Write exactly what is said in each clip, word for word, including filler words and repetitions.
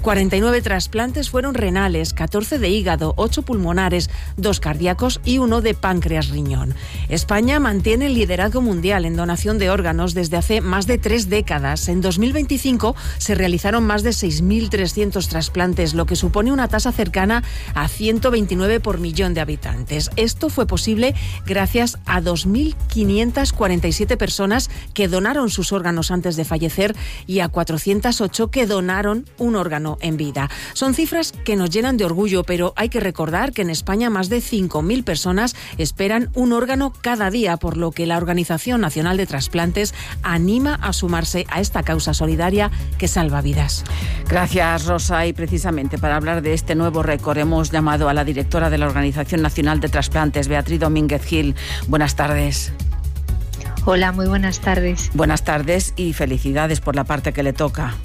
cuarenta y nueve trasplantes fueron renales, catorce de hígado, ocho pulmonares, dos cardíacos y uno de páncreas-riñón. España mantiene el liderazgo mundial en donación de órganos desde hace más de tres décadas. En dos mil veinticinco se realizaron más de seis mil trescientos trasplantes, lo que supone una tasa cercana a ciento veintinueve por millón de habitantes. Esto fue posible gracias a dos mil quinientas cuarenta y siete personas que donaron sus órganos antes de fallecer y a cuatrocientos ocho que donaron un órgano en vida. Son cifras que nos llenan de orgullo, pero hay que recordar que en España más de cinco mil personas esperan un órgano cada día, por lo que la Organización Nacional de Trasplantes anima a sumarse a esta causa solidaria que salva vidas. Gracias, Rosa. Y precisamente para hablar de este nuevo récord hemos llamado a la directora de la Organización Nacional de Trasplantes, Beatriz Domínguez Gil. Buenas tardes. Hola, muy buenas tardes. Buenas tardes y felicidades por la parte que le toca.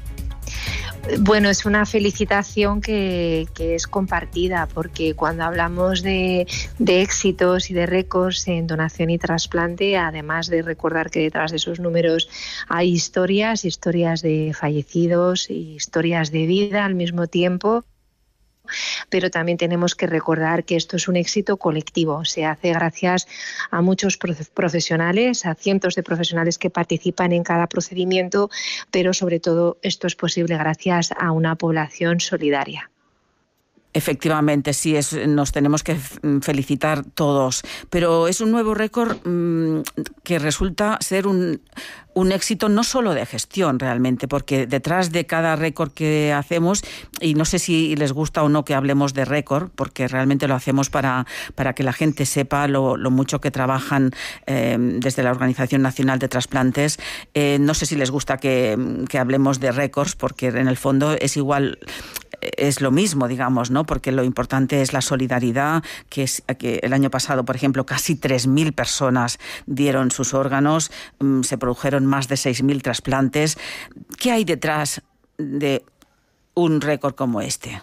Bueno, es una felicitación que, que es compartida, porque cuando hablamos de, de éxitos y de récords en donación y trasplante, además de recordar que detrás de esos números hay historias, historias de fallecidos y historias de vida al mismo tiempo, pero también tenemos que recordar que esto es un éxito colectivo. Se hace gracias a muchos profesionales, a cientos de profesionales que participan en cada procedimiento, pero sobre todo esto es posible gracias a una población solidaria. Efectivamente, sí, es, nos tenemos que felicitar todos, pero es un nuevo récord mmm, que resulta ser un, un éxito no solo de gestión realmente, porque detrás de cada récord que hacemos, y no sé si les gusta o no que hablemos de récord, porque realmente lo hacemos para, para que la gente sepa lo, lo mucho que trabajan eh, desde la Organización Nacional de Trasplantes. Eh, no sé si les gusta que, que hablemos de récords, porque en el fondo es igual... Es lo mismo, digamos, ¿no? Porque lo importante es la solidaridad, que es que el año pasado, por ejemplo, casi tres mil personas dieron sus órganos, se produjeron más de seis mil trasplantes. ¿Qué hay detrás de un récord como este?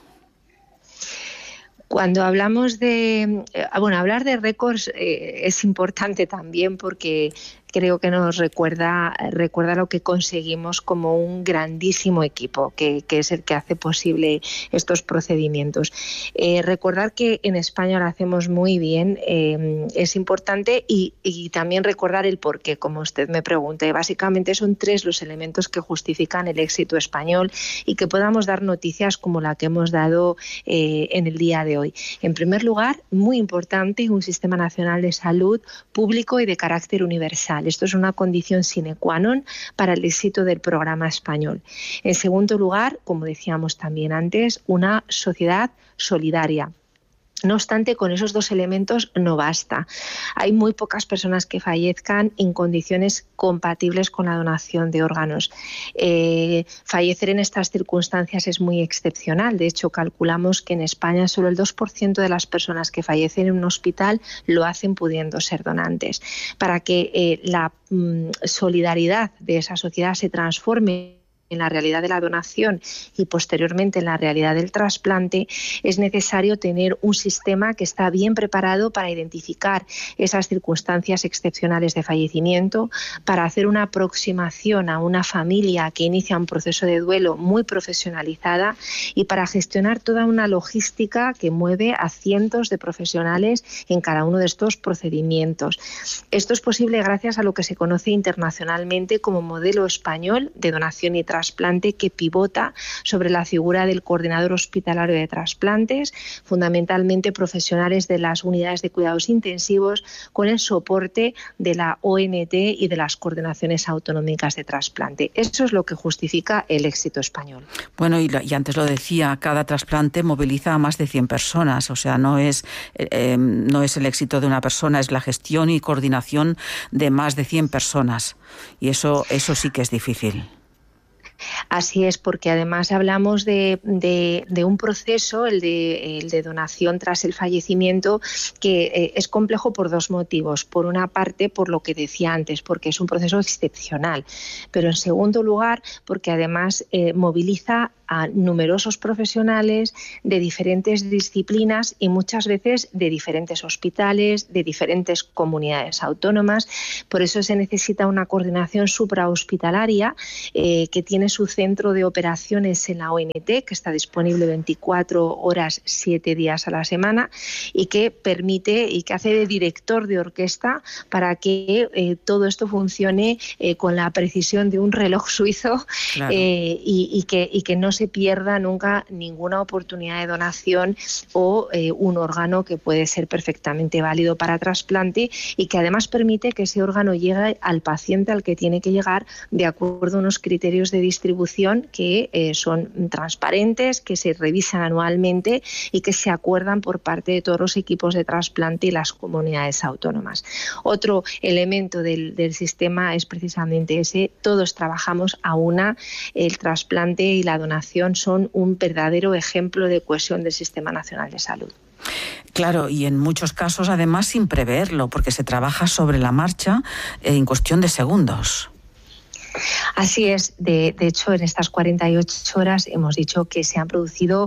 Cuando hablamos de... Bueno, hablar de récords eh, es importante también porque creo que nos recuerda, recuerda lo que conseguimos como un grandísimo equipo, que, que es el que hace posible estos procedimientos. Eh, recordar que en España lo hacemos muy bien eh, es importante y, y también recordar el porqué, como usted me pregunta. Básicamente son tres los elementos que justifican el éxito español y que podamos dar noticias como la que hemos dado eh, en el día de hoy. En primer lugar, muy importante, un sistema nacional de salud público y de carácter universal. Esto es una condición sine qua non para el éxito del programa español. En segundo lugar, como decíamos también antes, una sociedad solidaria. No obstante, con esos dos elementos no basta. Hay muy pocas personas que fallezcan en condiciones compatibles con la donación de órganos. Eh, fallecer en estas circunstancias es muy excepcional. De hecho, calculamos que en España solo el dos por ciento de las personas que fallecen en un hospital lo hacen pudiendo ser donantes. Para que eh, la mm, solidaridad de esa sociedad se transforme en la realidad de la donación y posteriormente en la realidad del trasplante, es necesario tener un sistema que está bien preparado para identificar esas circunstancias excepcionales de fallecimiento, para hacer una aproximación a una familia que inicia un proceso de duelo muy profesionalizada y para gestionar toda una logística que mueve a cientos de profesionales en cada uno de estos procedimientos. Esto es posible gracias a lo que se conoce internacionalmente como modelo español de donación y trasplante, trasplante que pivota sobre la figura del coordinador hospitalario de trasplantes, fundamentalmente profesionales de las unidades de cuidados intensivos, con el soporte de la O N T y de las coordinaciones autonómicas de trasplante. Eso es lo que justifica el éxito español. Bueno, y, y antes lo decía, cada trasplante moviliza a más de cien personas, o sea, no es, eh, no es el éxito de una persona, es la gestión y coordinación de más de cien personas, y eso, eso sí que es difícil. Así es, porque además hablamos de, de, de un proceso, el de, el de donación tras el fallecimiento, que eh, es complejo por dos motivos. Por una parte, por lo que decía antes, porque es un proceso excepcional, pero en segundo lugar, porque además eh, moviliza a numerosos profesionales de diferentes disciplinas y muchas veces de diferentes hospitales, de diferentes comunidades autónomas. Por eso se necesita una coordinación suprahospitalaria eh, que tiene su centro de operaciones en la O N T, que está disponible veinticuatro horas, siete días a la semana, y que permite y que hace de director de orquesta para que eh, todo esto funcione eh, con la precisión de un reloj suizo. Claro. eh, y, y, que, y que no se pierda nunca ninguna oportunidad de donación o eh, un órgano que puede ser perfectamente válido para trasplante y que además permite que ese órgano llegue al paciente al que tiene que llegar de acuerdo a unos criterios de distribución que eh, son transparentes, que se revisan anualmente y que se acuerdan por parte de todos los equipos de trasplante y las comunidades autónomas. Otro elemento del, del sistema es precisamente ese: todos trabajamos a una. El trasplante y la donación son un verdadero ejemplo de cohesión del Sistema Nacional de Salud. Claro, y en muchos casos además sin preverlo, porque se trabaja sobre la marcha en cuestión de segundos. Así es. De, de hecho, en estas cuarenta y ocho horas hemos dicho que se han producido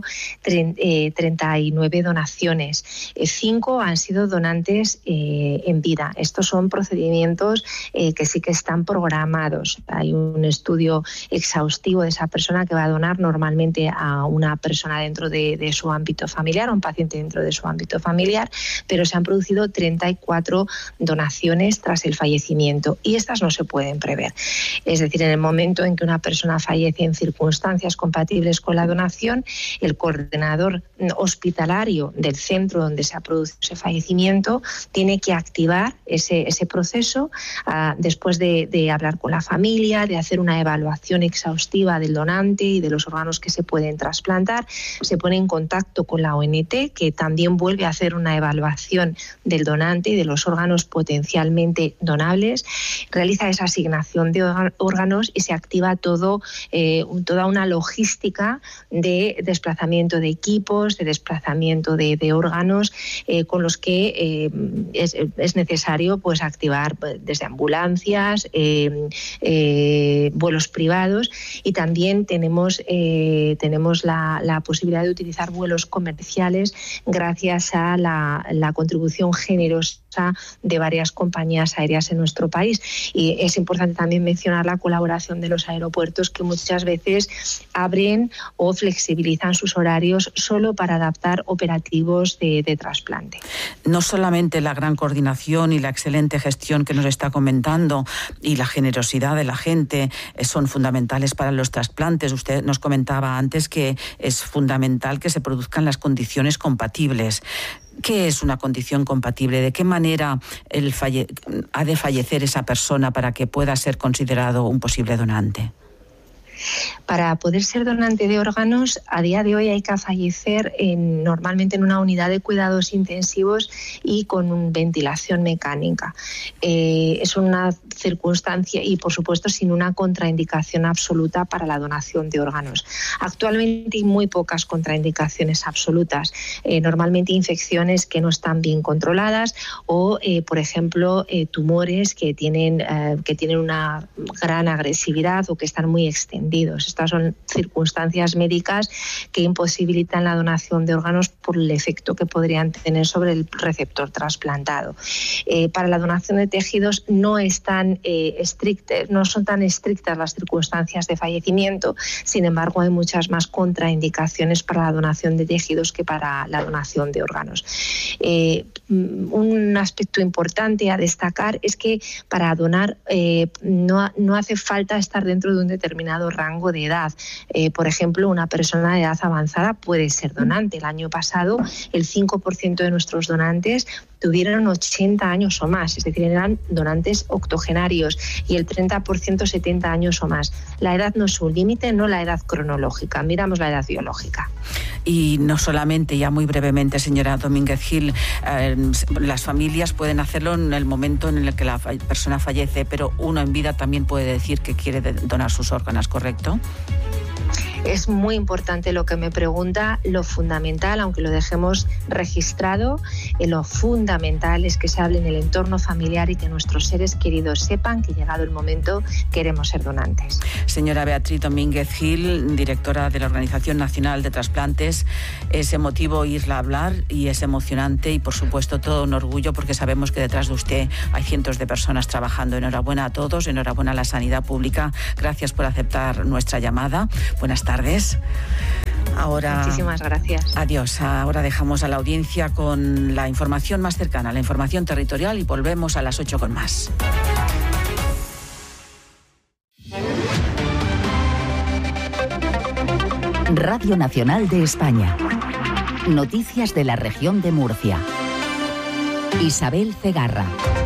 treinta y nueve donaciones. Cinco han sido donantes eh, en vida. Estos son procedimientos eh, que sí que están programados. Hay un estudio exhaustivo de esa persona que va a donar normalmente a una persona dentro de, de su ámbito familiar, a un paciente dentro de su ámbito familiar, pero se han producido treinta y cuatro donaciones tras el fallecimiento y estas no se pueden prever. Es decir, en el momento en que una persona fallece en circunstancias compatibles con la donación, el coordinador hospitalario del centro donde se ha producido ese fallecimiento tiene que activar ese, ese proceso uh, después de, de hablar con la familia, de hacer una evaluación exhaustiva del donante y de los órganos que se pueden trasplantar. Se pone en contacto con la O N T, que también vuelve a hacer una evaluación del donante y de los órganos potencialmente donables, realiza esa asignación de órganos y se activa todo, eh, toda una logística de desplazamiento de equipos, de desplazamiento de, de órganos eh, con los que eh, es, es necesario pues activar desde ambulancias, eh, eh, vuelos privados y también tenemos, eh, tenemos la, la posibilidad de utilizar vuelos comerciales gracias a la, la contribución generosa de varias compañías aéreas en nuestro país. Y es importante también mencionar la colaboración de los aeropuertos, que muchas veces abren o flexibilizan sus horarios solo para adaptar operativos de, de trasplante. No solamente la gran coordinación y la excelente gestión que nos está comentando y la generosidad de la gente son fundamentales para los trasplantes. Usted nos comentaba antes que es fundamental que se produzcan las condiciones compatibles. ¿Qué es una condición compatible? ¿De qué manera el falle- ha de fallecer esa persona para que pueda ser considerado un posible donante? Para poder ser donante de órganos, a día de hoy hay que fallecer en, normalmente en una unidad de cuidados intensivos y con un, ventilación mecánica. Eh, es una circunstancia y, por supuesto, sin una contraindicación absoluta para la donación de órganos. Actualmente hay muy pocas contraindicaciones absolutas, eh, normalmente infecciones que no están bien controladas o, eh, por ejemplo, eh, tumores que tienen, eh, que tienen una gran agresividad o que están muy extendidos. Estas son circunstancias médicas que imposibilitan la donación de órganos por el efecto que podrían tener sobre el receptor trasplantado. Eh, para la donación de tejidos no están eh, estrictas, no son tan estrictas las circunstancias de fallecimiento, sin embargo hay muchas más contraindicaciones para la donación de tejidos que para la donación de órganos. Eh, un aspecto importante a destacar es que para donar eh, no, no hace falta estar dentro de un determinado rango de edad. Eh, por ejemplo, una persona de edad avanzada puede ser donante. El año pasado el cinco por ciento de nuestros donantes tuvieron ochenta años o más, es decir, eran donantes octogenarios, y el treinta por ciento setenta años o más. La edad no es un límite, no la edad cronológica, miramos la edad biológica. Y no solamente, ya muy brevemente, señora Domínguez Gil, eh, las familias pueden hacerlo en el momento en el que la persona fallece, pero uno en vida también puede decir que quiere donar sus órganos, ¿correcto? Es muy importante lo que me pregunta. Lo fundamental, aunque lo dejemos registrado, eh, lo fundamental es que se hable en el entorno familiar y que nuestros seres queridos sepan que, llegado el momento, queremos ser donantes. Señora Beatriz Domínguez Gil, directora de la Organización Nacional de Trasplantes, es emotivo oírla hablar y es emocionante y, por supuesto, todo un orgullo, porque sabemos que detrás de usted hay cientos de personas trabajando. Enhorabuena a todos, enhorabuena a la sanidad pública. Gracias por aceptar nuestra llamada. Buenas tardes. Ahora, muchísimas gracias. Adiós. Ahora dejamos a la audiencia con la información más cercana, la información territorial, y volvemos a las ocho con más. Radio Nacional de España. Noticias de la región de Murcia. Isabel Cegarra.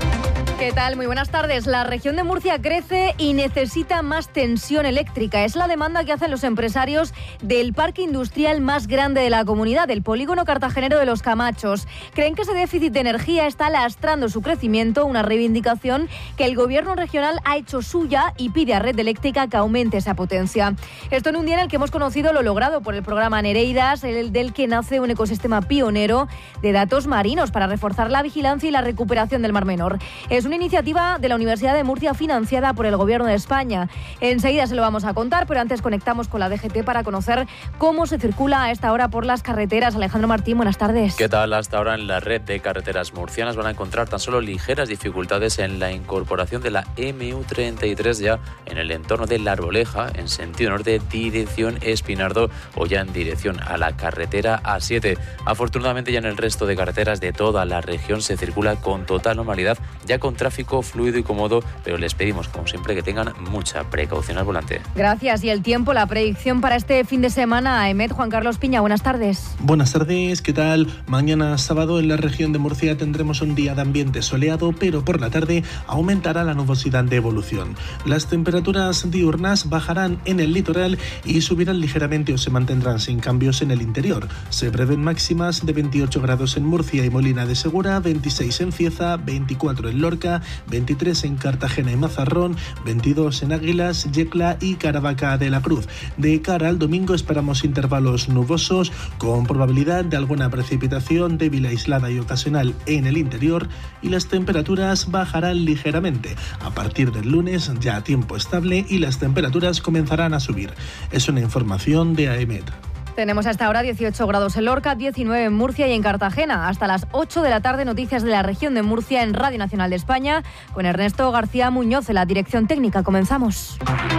¿Qué tal? Muy buenas tardes. La región de Murcia crece y necesita más tensión eléctrica. Es la demanda que hacen los empresarios del parque industrial más grande de la comunidad, el polígono cartagenero de Los Camachos. Creen que ese déficit de energía está lastrando su crecimiento, una reivindicación que el gobierno regional ha hecho suya y pide a Red Eléctrica que aumente esa potencia. Esto en un día en el que hemos conocido lo logrado por el programa Nereidas, el del que nace un ecosistema pionero de datos marinos para reforzar la vigilancia y la recuperación del Mar Menor. Es una iniciativa de la Universidad de Murcia financiada por el Gobierno de España. Enseguida se lo vamos a contar, pero antes conectamos con la D G T para conocer cómo se circula a esta hora por las carreteras. Alejandro Martín, buenas tardes. ¿Qué tal? Hasta ahora en la red de carreteras murcianas van a encontrar tan solo ligeras dificultades en la incorporación de la eme u treinta y tres ya en el entorno de La Arboleja, en sentido norte, dirección Espinardo, o ya en dirección a la carretera A siete. Afortunadamente ya en el resto de carreteras de toda la región se circula con total normalidad, ya con tráfico fluido y cómodo, pero les pedimos, como siempre, que tengan mucha precaución al volante. Gracias. Y el tiempo, la predicción para este fin de semana. Emet, Juan Carlos Piña, buenas tardes. Buenas tardes, ¿qué tal? Mañana sábado en la región de Murcia tendremos un día de ambiente soleado, pero por la tarde aumentará la nubosidad de evolución. Las temperaturas diurnas bajarán en el litoral y subirán ligeramente o se mantendrán sin cambios en el interior. Se prevén máximas de veintiocho grados en Murcia y Molina de Segura, veintiséis en Cieza, veinticuatro en Lorca, veintitrés en Cartagena y Mazarrón, veintidós en Águilas, Yecla y Caravaca de la Cruz. De cara al domingo esperamos intervalos nubosos con probabilidad de alguna precipitación débil, aislada y ocasional en el interior, y las temperaturas bajarán ligeramente. A partir del lunes ya tiempo estable y las temperaturas comenzarán a subir. Es una información de AEMET. Tenemos hasta ahora dieciocho grados en Lorca, diecinueve en Murcia y en Cartagena. Hasta las ocho de la tarde, noticias de la región de Murcia en Radio Nacional de España, con Ernesto García Muñoz en la dirección técnica. Comenzamos.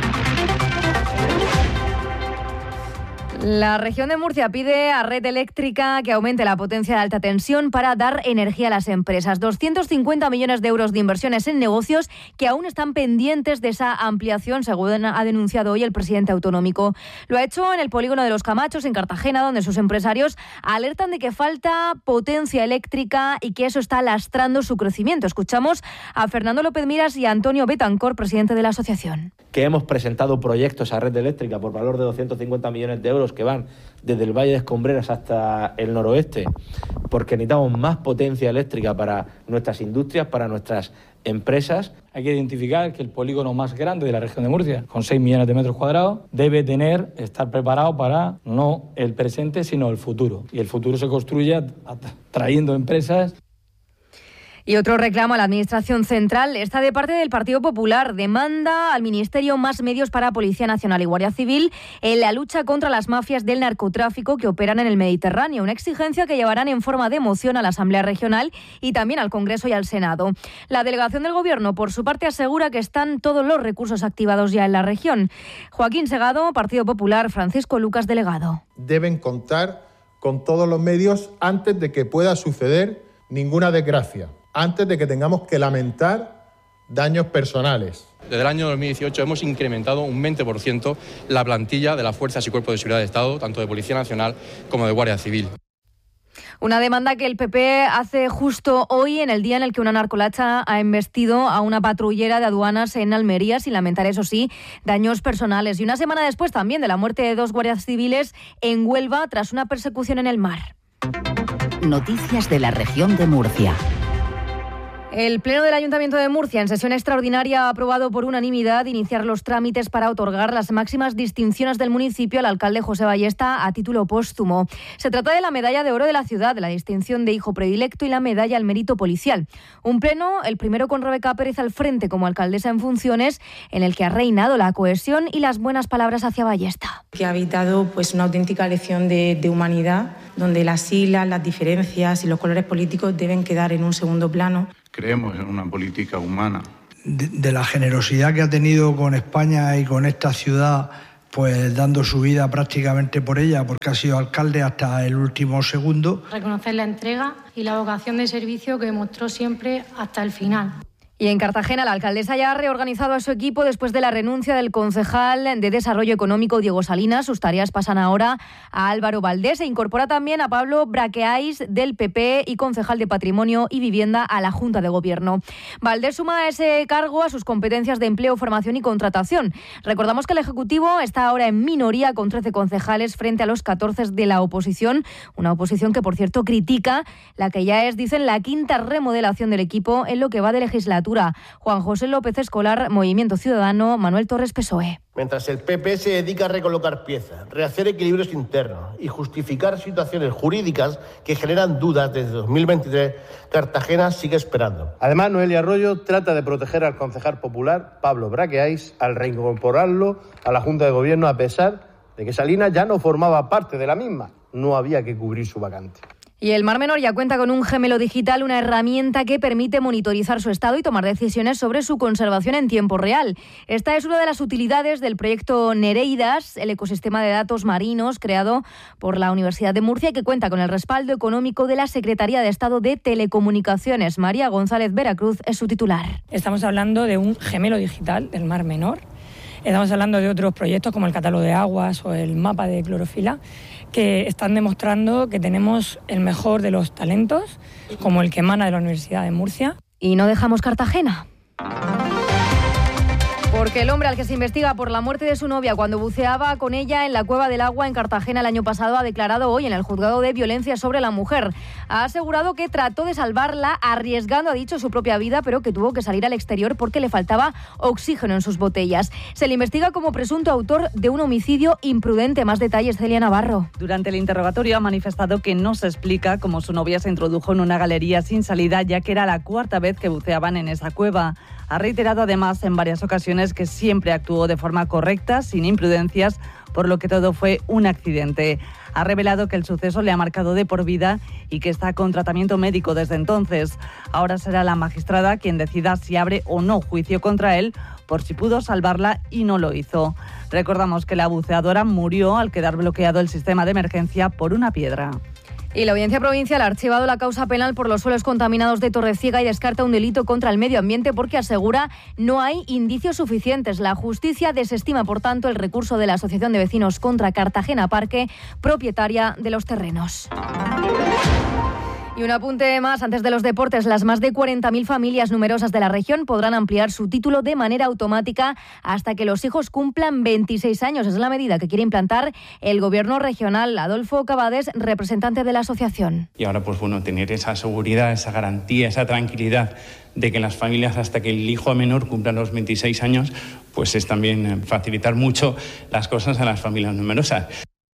La región de Murcia pide a Red Eléctrica que aumente la potencia de alta tensión para dar energía a las empresas. doscientos cincuenta millones de euros de inversiones en negocios que aún están pendientes de esa ampliación, según ha denunciado hoy el presidente autonómico. Lo ha hecho en el polígono de Los Camachos, en Cartagena, donde sus empresarios alertan de que falta potencia eléctrica y que eso está lastrando su crecimiento. Escuchamos a Fernando López Miras y a Antonio Betancor, presidente de la asociación. Que hemos presentado proyectos a Red Eléctrica por valor de doscientos cincuenta millones de euros que van desde el Valle de Escombreras hasta el noroeste, porque necesitamos más potencia eléctrica para nuestras industrias, para nuestras empresas. Hay que identificar que el polígono más grande de la región de Murcia, con seis millones de metros cuadrados, debe tener, estar preparado para no el presente, sino el futuro. Y el futuro se construye atrayendo empresas. Y otro reclamo a la Administración Central está de parte del Partido Popular. Demanda al Ministerio más medios para Policía Nacional y Guardia Civil en la lucha contra las mafias del narcotráfico que operan en el Mediterráneo. Una exigencia que llevarán en forma de moción a la Asamblea Regional y también al Congreso y al Senado. La delegación del Gobierno, por su parte, asegura que están todos los recursos activados ya en la región. Joaquín Segado, Partido Popular. Francisco Lucas, delegado. Deben contar con todos los medios antes de que pueda suceder ninguna desgracia, antes de que tengamos que lamentar daños personales. Desde el año dos mil dieciocho hemos incrementado un veinte por ciento la plantilla de las fuerzas y cuerpos de seguridad de Estado, tanto de Policía Nacional como de Guardia Civil. Una demanda que el P P hace justo hoy, en el día en el que una narcolacha ha embestido a una patrullera de aduanas en Almería, sin lamentar, eso sí, daños personales. Y una semana después también de la muerte de dos guardias civiles en Huelva tras una persecución en el mar. Noticias de la región de Murcia. El Pleno del Ayuntamiento de Murcia, en sesión extraordinaria, ha aprobado por unanimidad iniciar los trámites para otorgar las máximas distinciones del municipio al alcalde José Ballesta a título póstumo. Se trata de la Medalla de Oro de la Ciudad, la distinción de Hijo Predilecto y la Medalla al Mérito Policial. Un pleno, el primero con Rebeca Pérez al frente como alcaldesa en funciones, en el que ha reinado la cohesión y las buenas palabras hacia Ballesta. Que ha habitado pues, una auténtica lección de, de humanidad, donde las siglas, las diferencias y los colores políticos deben quedar en un segundo plano. Creemos en una política humana. De, de la generosidad que ha tenido con España y con esta ciudad, pues dando su vida prácticamente por ella, porque ha sido alcalde hasta el último segundo. Reconocer la entrega y la vocación de servicio que demostró siempre hasta el final. Y en Cartagena, la alcaldesa ya ha reorganizado a su equipo después de la renuncia del concejal de Desarrollo Económico, Diego Salinas. Sus tareas pasan ahora a Álvaro Valdés e incorpora también a Pablo Braqueais del P P y concejal de Patrimonio y Vivienda a la Junta de Gobierno. Valdés suma a ese cargo a sus competencias de empleo, formación y contratación. Recordamos que el Ejecutivo está ahora en minoría con trece concejales frente a los catorce de la oposición. Una oposición que, por cierto, critica la que ya es, dicen, la quinta remodelación del equipo en lo que va de legislatura. Juan José López Escolar, Movimiento Ciudadano, Manuel Torres, P S O E. Mientras el P P se dedica a recolocar piezas, rehacer equilibrios internos y justificar situaciones jurídicas que generan dudas desde dos mil veintitrés, Cartagena sigue esperando. Además, Noelia Arroyo trata de proteger al concejal popular Pablo Braqueais al reincorporarlo a la Junta de Gobierno, a pesar de que Salinas ya no formaba parte de la misma. No había que cubrir su vacante. Y el Mar Menor ya cuenta con un gemelo digital, una herramienta que permite monitorizar su estado y tomar decisiones sobre su conservación en tiempo real. Esta es una de las utilidades del proyecto Nereidas, el ecosistema de datos marinos creado por la Universidad de Murcia, que cuenta con el respaldo económico de la Secretaría de Estado de Telecomunicaciones. María González Veracruz es su titular. Estamos hablando de un gemelo digital del Mar Menor. Estamos hablando de otros proyectos como el catálogo de aguas o el mapa de clorofila, que están demostrando que tenemos el mejor de los talentos, como el que emana de la Universidad de Murcia. Y no dejamos Cartagena. Porque el hombre al que se investiga por la muerte de su novia cuando buceaba con ella en la Cueva del Agua en Cartagena el año pasado ha declarado hoy en el juzgado de violencia sobre la mujer. Ha asegurado que trató de salvarla arriesgando, ha dicho, su propia vida, pero que tuvo que salir al exterior porque le faltaba oxígeno en sus botellas. Se le investiga como presunto autor de un homicidio imprudente. Más detalles, Celia Navarro. Durante el interrogatorio ha manifestado que no se explica cómo su novia se introdujo en una galería sin salida, ya que era la cuarta vez que buceaban en esa cueva. Ha reiterado además en varias ocasiones que siempre actuó de forma correcta, sin imprudencias, por lo que todo fue un accidente. Ha revelado que el suceso le ha marcado de por vida y que está con tratamiento médico desde entonces. Ahora será la magistrada quien decida si abre o no juicio contra él por si pudo salvarla y no lo hizo. Recordamos que la buceadora murió al quedar bloqueado el sistema de emergencia por una piedra. Y la Audiencia Provincial ha archivado la causa penal por los suelos contaminados de Torreciega y descarta un delito contra el medio ambiente porque asegura no hay indicios suficientes. La justicia desestima, por tanto, el recurso de la Asociación de Vecinos contra Cartagena Parque, propietaria de los terrenos. Y un apunte más, antes de los deportes, las más de cuarenta mil familias numerosas de la región podrán ampliar su título de manera automática hasta que los hijos cumplan veintiséis años. Es la medida que quiere implantar el Gobierno regional. Adolfo Cabades, representante de la asociación. Y ahora, pues bueno, tener esa seguridad, esa garantía, esa tranquilidad de que las familias, hasta que el hijo menor cumpla los veintiséis años, pues es también facilitar mucho las cosas a las familias numerosas.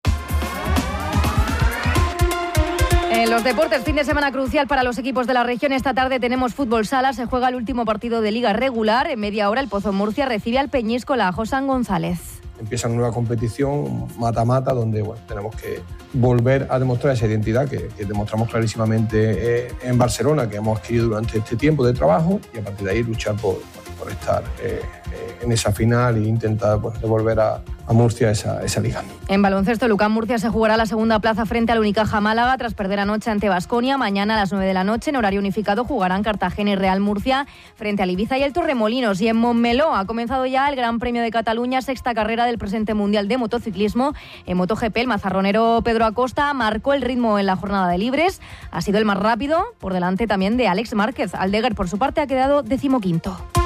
En los deportes, fin de semana crucial para los equipos de la región. Esta tarde tenemos fútbol sala, se juega el último partido de liga regular. En media hora el Pozo Murcia recibe al Peñíscola, la Josán González. Empieza una nueva competición, mata-mata, donde bueno, tenemos que volver a demostrar esa identidad que, que demostramos clarísimamente eh, en Barcelona, que hemos adquirido durante este tiempo de trabajo, y a partir de ahí luchar por, por estar eh, eh, en esa final e intentar pues, devolver a, a Murcia esa, esa liga. En baloncesto, Lucán Murcia se jugará la segunda plaza frente al Unicaja Málaga tras perder anoche ante Baskonia. Mañana a las nueve de la noche, en horario unificado, jugarán Cartagena y Real Murcia frente al Ibiza y el Torremolinos. Y en Montmeló ha comenzado ya el Gran Premio de Cataluña, sexta carrera del presente Mundial de Motociclismo. En MotoGP, el mazarronero Pedro Acosta marcó el ritmo en la jornada de libres. Ha sido el más rápido, por delante también de Alex Márquez. Aldeguer, por su parte, ha quedado decimoquinto.